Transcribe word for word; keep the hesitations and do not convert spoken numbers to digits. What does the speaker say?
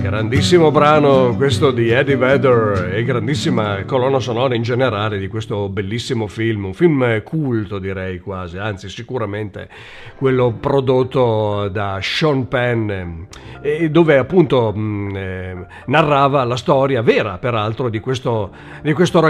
Grandissimo brano questo di Eddie Vedder e grandissima colonna sonora in generale di questo bellissimo film, un film culto direi quasi, anzi sicuramente quello prodotto da Sean Penn, e dove appunto mh, eh, narrava la storia vera peraltro di questo, di questo